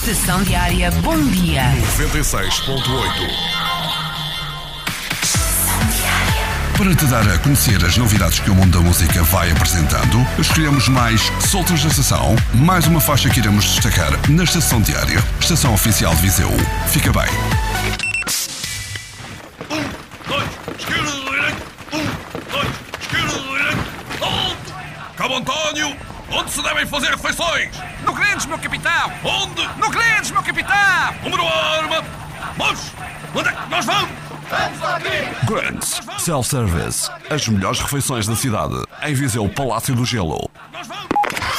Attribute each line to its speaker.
Speaker 1: Estação Diária Bom Dia.
Speaker 2: 96.8.
Speaker 3: Para te dar a conhecer as novidades que o mundo da música vai apresentando, escolhemos mais soltas da estação, mais uma faixa que iremos destacar na Estação Diária, Estação Oficial de Viseu. Fica bem.
Speaker 2: 1, 2, esquerda, direita. 1, 2, esquerda, direita. Alto! Cabo António, onde se devem fazer refeições?
Speaker 4: No Grandes, meu capitão!
Speaker 2: Onde?
Speaker 4: No Grandes, meu capitão!
Speaker 2: Número arma. Mas, onde é que nós vamos?
Speaker 3: Grands Self-Service. As melhores refeições da cidade. Em Viseu, Palácio do Gelo.
Speaker 2: Nós vamos!